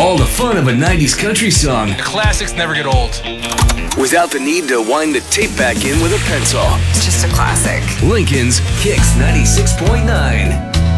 All the fun of a 90s country song The classics never get old. without the need to wind the tape back in with a pencil. It's just a classic. Lincoln's Kicks 96.9.